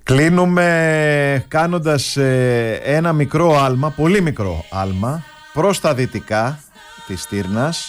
Κλείνουμε κάνοντας ένα μικρό άλμα, πολύ μικρό άλμα, προς τα δυτικά της Στύρνας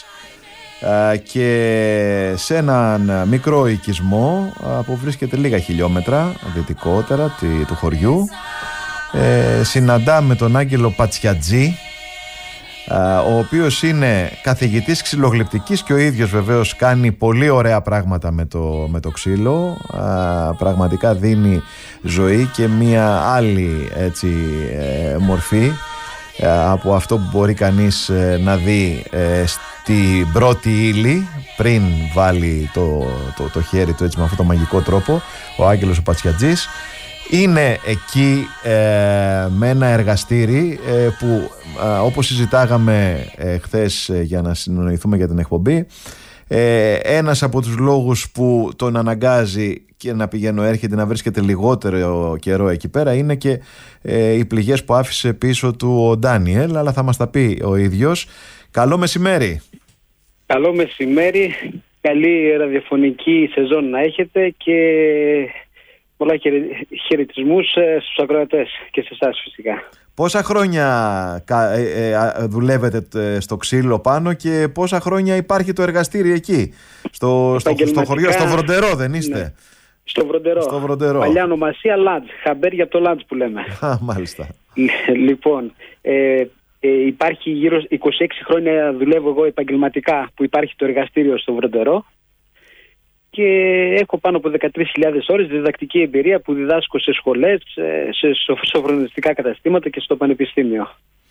και σε έναν μικρό οικισμό που βρίσκεται λίγα χιλιόμετρα δυτικότερα του χωριού. Συναντάμε τον Άγγελο Πατσιατζή, ο οποίος είναι καθηγητής ξυλογλυπτικής και ο ίδιος βεβαίως κάνει πολύ ωραία πράγματα με το ξύλο. Πραγματικά δίνει ζωή και μία άλλη μορφή από αυτό που μπορεί κανείς να δει στην πρώτη ύλη πριν βάλει το χέρι του έτσι με αυτό το μαγικό τρόπο. Ο Άγγελος ο Πατσιατζής είναι εκεί με ένα εργαστήρι που όπως συζητάγαμε χθες για να συνοηθούμε για την εκπομπή, ένας από τους λόγους που τον αναγκάζει και να πηγαίνω έρχεται να βρίσκεται λιγότερο καιρό εκεί πέρα είναι και οι πληγές που άφησε πίσω του ο Ντάνιελ, αλλά θα μας τα πει ο ίδιος. Καλό μεσημέρι. Καλό μεσημέρι, καλή ραδιοφωνική σεζόν να έχετε και πολλά χαιρετισμούς στους ακροατές και σε εσάς φυσικά. Πόσα χρόνια δουλεύετε στο ξύλο πάνω και πόσα χρόνια υπάρχει το εργαστήρι εκεί, στο χωριό, στο Βροντερό δεν είστε? Ναι. Στο Βροντερό. Παλιά ονομασία Λάντζ, χαμπέρ από το Λάντζ που λέμε. Μάλιστα. Λοιπόν, υπάρχει γύρω 26 χρόνια δουλεύω εγώ επαγγελματικά που υπάρχει το εργαστήριο στο Βροντερό και έχω πάνω από 13.000 ώρες διδακτική εμπειρία που διδάσκω σε σχολές, σε σοφρονιστικά καταστήματα και στο πανεπιστήμιο.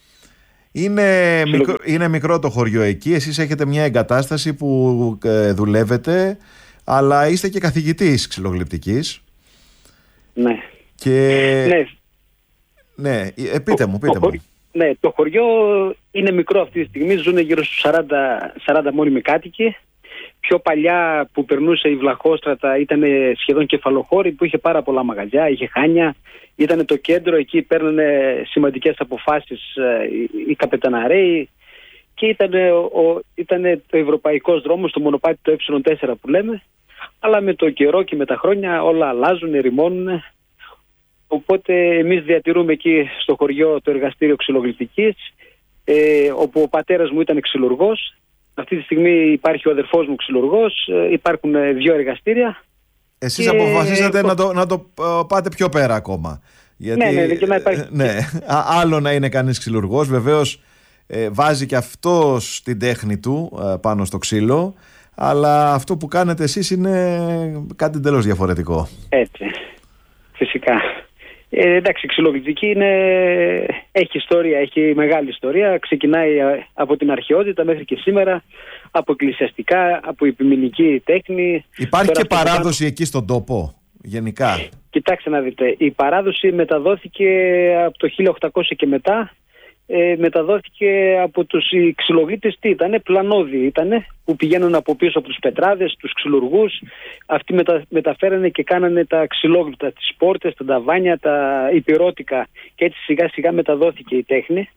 Είναι μικρό το χωριό εκεί, εσείς έχετε μια εγκατάσταση που δουλεύετε, αλλά είστε και καθηγητής ξυλογλυπτικής. Ναι. Ναι, πείτε μου. Ναι, το χωριό είναι μικρό αυτή τη στιγμή, ζουν γύρω στους 40 μόνιμοι κάτοικοι. Πιο παλιά που περνούσε η Βλαχόστρατα ήταν σχεδόν κεφαλοχώρη που είχε πάρα πολλά μαγαζιά, είχε χάνια, ήταν το κέντρο, εκεί παίρνανε σημαντικές αποφάσεις οι καπεταναρέοι και ήταν το ευρωπαϊκός δρόμος, το μονοπάτι το Ε4 που λέμε, αλλά με το καιρό και με τα χρόνια όλα αλλάζουν, ερημώνουν. Οπότε εμείς διατηρούμε εκεί στο χωριό το εργαστήριο ξυλογλυπτικής, όπου ο πατέρας μου ήταν ξυλουργός. Αυτή τη στιγμή υπάρχει ο αδερφός μου ξυλουργός, υπάρχουν 2 εργαστήρια. Εσείς αποφασίσατε να το πάτε πιο πέρα ακόμα. Γιατί, ναι, και να υπάρχει. Ναι, άλλο να είναι κανείς ξυλουργός, βεβαίως βάζει και αυτός την τέχνη του πάνω στο ξύλο, αλλά αυτό που κάνετε εσείς είναι κάτι εντελώς διαφορετικό. Έτσι, φυσικά. Εντάξει, η ξυλογλυπτική έχει ιστορία, έχει μεγάλη ιστορία. Ξεκινάει από την αρχαιότητα μέχρι και σήμερα, από εκκλησιαστικά, από επιμηνική τέχνη. Υπάρχει και παράδοση εκεί στον τόπο, γενικά? Κοιτάξτε να δείτε, η παράδοση μεταδόθηκε από το 1800 και μετά. Μεταδόθηκε από τους ξυλογλύπτες, τι ήτανε, πλανόδι ήτανε, που πηγαίνουν από πίσω από τους πετράδες, τους ξυλουργούς. Αυτοί μεταφέρανε και κάνανε τα ξυλόγλυπτα, τις πόρτες, τα ταβάνια, τα υπηρώτικα και έτσι σιγά σιγά μεταδόθηκε η τέχνη.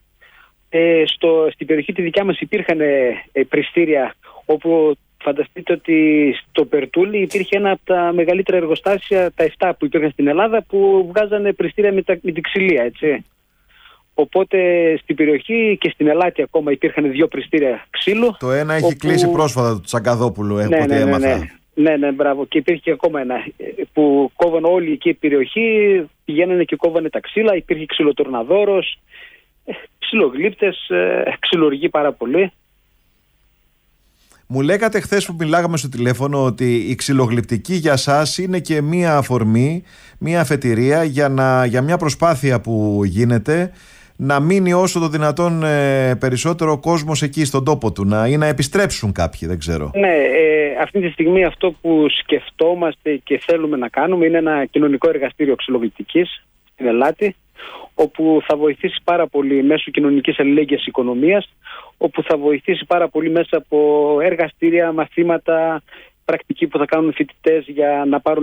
Στην περιοχή τη δικιά μας υπήρχαν πριστήρια, όπου φανταστείτε ότι στο Περτούλι υπήρχε ένα από τα μεγαλύτερα εργοστάσια, τα 7 που υπήρχαν στην Ελλάδα, που βγάζανε πριστήρια με την ξυλία, έτσι. Οπότε στην περιοχή και στην Ελάτη ακόμα υπήρχαν 2 πριστήρια ξύλου. Το ένα έχει κλείσει πρόσφατα του Τσαγκαδόπουλου, έμαθα. Ναι, μπράβο. Και υπήρχε και ακόμα ένα που κόβανε όλη εκεί η περιοχή, πηγαίνανε και κόβανε τα ξύλα. Υπήρχε ξυλοτορναδόρος, ξυλογλύπτες, ξυλουργοί πάρα πολύ. Μου λέγατε χθες που μιλάγαμε στο τηλέφωνο ότι η ξυλογλυπτική για σας είναι και μία αφορμή, μία αφετηρία για μια προσπάθεια που γίνεται να μείνει όσο το δυνατόν περισσότερο κόσμος εκεί στον τόπο του ή να επιστρέψουν κάποιοι, δεν ξέρω. Ναι, αυτή τη στιγμή αυτό που σκεφτόμαστε και θέλουμε να κάνουμε είναι ένα κοινωνικό εργαστήριο ξυλογλυπτικής στην Ελάτη, όπου θα βοηθήσει πάρα πολύ μέσω κοινωνικής αλληλέγγυας οικονομίας, όπου θα βοηθήσει πάρα πολύ μέσα από εργαστήρια, μαθήματα, πρακτική που θα κάνουν φοιτητές για να πάρουν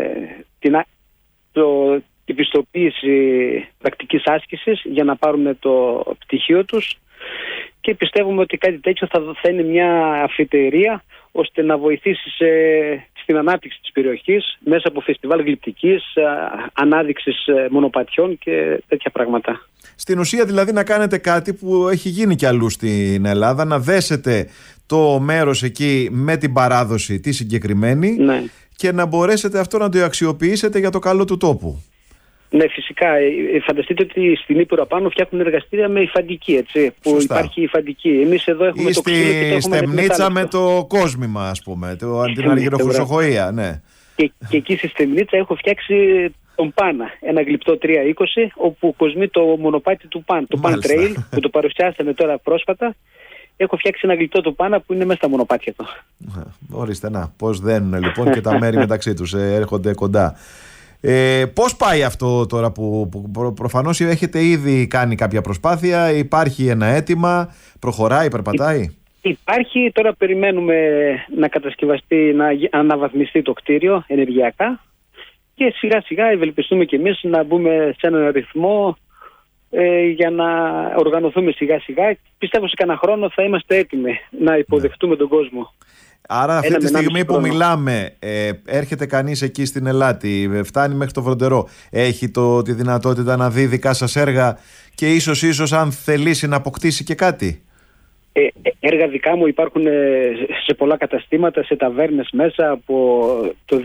την πιστοποίηση πρακτικής άσκησης, για να πάρουν το πτυχίο τους, και πιστεύουμε ότι κάτι τέτοιο θα είναι μια αφιτερία ώστε να βοηθήσει στην ανάπτυξη της περιοχής μέσα από φεστιβάλ γλυπτικής, ανάδειξης μονοπατιών και τέτοια πράγματα. Στην ουσία δηλαδή να κάνετε κάτι που έχει γίνει κι αλλού στην Ελλάδα, να δέσετε το μέρος εκεί με την παράδοση τη συγκεκριμένη, ναι, και να μπορέσετε αυτό να το αξιοποιήσετε για το καλό του τόπου. Ναι, φυσικά. Φανταστείτε ότι στην Ήπειρο απάνω φτιάχνουν εργαστήρια με υφαντική, έτσι, που σωστά, υπάρχει υφαντική. Εμείς εδώ έχουμε το ξύλο και το έχουμε Στεμνίτσα με το κόσμημα, ας πούμε, την αργυροχρυσοχοΐα, ναι. Και εκεί στη Στεμνίτσα έχω φτιάξει τον Πάνα, ένα γλυπτό 320, όπου κοσμεί το μονοπάτι του Παν, το Pan Trail, που το παρουσιάσαμε τώρα πρόσφατα. Έχω φτιάξει ένα γλυπτό του Πάνα που είναι μέσα στα μονοπάτια του. Ορίστε, να, πώς δένουν λοιπόν και τα μέρη μεταξύ τους, έρχονται κοντά. Πώς πάει αυτό τώρα που προφανώς έχετε ήδη κάνει κάποια προσπάθεια, υπάρχει ένα αίτημα, προχωράει, περπατάει? Υπάρχει, τώρα περιμένουμε να κατασκευαστεί, να αναβαθμιστεί το κτίριο ενεργειακά και σιγά σιγά ευελπιστούμε και εμείς να μπούμε σε έναν ρυθμό για να οργανωθούμε σιγά σιγά. Πιστεύω σε κανένα χρόνο θα είμαστε έτοιμοι να υποδεχτούμε τον κόσμο. Άρα αυτή τη στιγμή που μιλάμε, έρχεται κανείς εκεί στην Ελάτη, φτάνει μέχρι το Βροντερό, έχει τη δυνατότητα να δει δικά σας έργα και ίσως αν θελήσει να αποκτήσει και κάτι? Έργα δικά μου υπάρχουν σε πολλά καταστήματα, σε ταβέρνες μέσα. Από το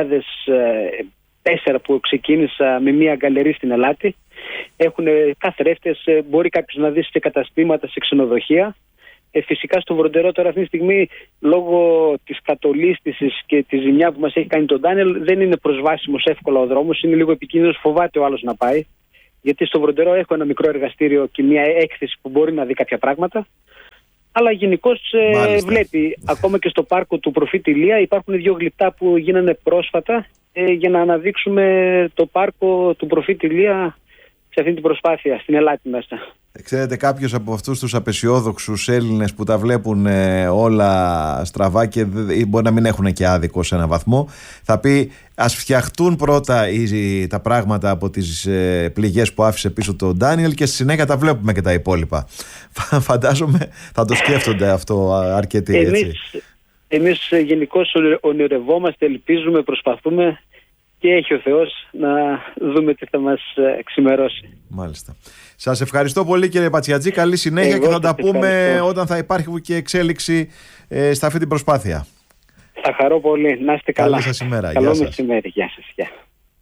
2004 που ξεκίνησα με μια γκαλερί στην Ελάτη, έχουν καθρέφτες, μπορεί κάποιος να δει σε καταστήματα, σε ξενοδοχεία. Φυσικά στο Βροντερό τώρα αυτή τη στιγμή, λόγω της κατολίσθησης και τη ζημιά που μας έχει κάνει τον Ντάνιελ, δεν είναι προσβάσιμος εύκολα ο δρόμος, είναι λίγο επικίνδυνος, φοβάται ο άλλος να πάει. Γιατί στο Βροντερό έχω ένα μικρό εργαστήριο και μια έκθεση που μπορεί να δει κάποια πράγματα. Αλλά γενικώς βλέπει, ακόμα και στο πάρκο του Προφήτη Ηλία υπάρχουν 2 γλυπτά που γίνανε πρόσφατα για να αναδείξουμε το πάρκο του Προφήτη Ηλία σε αυτή την προσπάθεια στην Ελάτη μέσα. Ξέρετε, κάποιος από αυτούς τους απεσιόδοξους Έλληνες που τα βλέπουν όλα στραβά και μπορεί να μην έχουν και άδικο σε έναν βαθμό, θα πει ας φτιαχτούν πρώτα τα πράγματα από τις πληγές που άφησε πίσω τον Ντάνιελ και στη συνέχεια τα βλέπουμε και τα υπόλοιπα. Φαντάζομαι θα το σκέφτονται αυτό αρκετοί, έτσι. Εμείς γενικώς ονειρευόμαστε, ελπίζουμε, προσπαθούμε και έχει ο Θεός να δούμε τι θα μας ξημερώσει. Μάλιστα. Σας ευχαριστώ πολύ, κύριε Πατσιατζή. Καλή συνέχεια και θα τα πούμε όταν θα υπάρχει και εξέλιξη σε αυτή την προσπάθεια. Θα χαρώ πολύ. Να είστε καλά. Καλή σας ημέρα. Καλό μεσημέρι. Γεια σας. Γεια.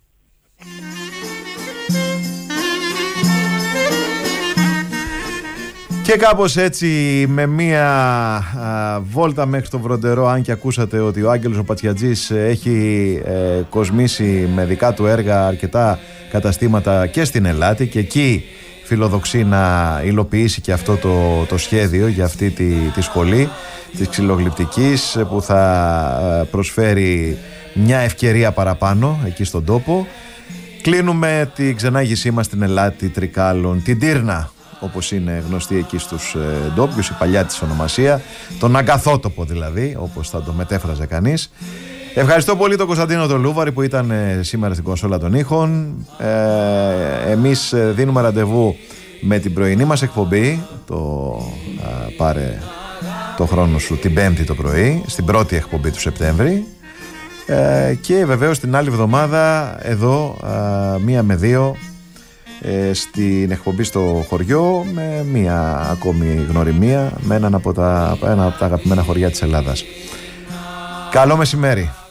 Και κάπως έτσι, με μία βόλτα μέχρι το Βροντερό, αν και ακούσατε ότι ο Άγγελος ο Πατσιατζής έχει κοσμήσει με δικά του έργα αρκετά καταστήματα και στην Ελάτη και εκεί φιλοδοξεί να υλοποιήσει και αυτό το σχέδιο για αυτή τη σχολή της ξυλογλυπτικής που θα προσφέρει μια ευκαιρία παραπάνω εκεί στον τόπο. Κλείνουμε την ξενάγησή μας στην Ελάτη Τρικάλων, την Τύρνα, όπως είναι γνωστή εκεί στους ντόπιους, η παλιά της ονομασία, τον Αγκαθότοπο δηλαδή, όπως θα το μετέφραζε κανείς. Ευχαριστώ πολύ τον Κωνσταντίνο τον Λούβαρη που ήταν σήμερα στην κονσόλα των ήχων. Εμείς δίνουμε ραντεβού με την πρωινή μας εκπομπή, πάρε το χρόνο σου, την Πέμπτη το πρωί, στην πρώτη εκπομπή του Σεπτέμβρη, και βεβαίως την άλλη εβδομάδα εδώ 1 με 2 στην εκπομπή στο χωριό, με μία ακόμη γνωριμία με ένα από τα αγαπημένα χωριά της Ελλάδας. Καλό μεσημέρι.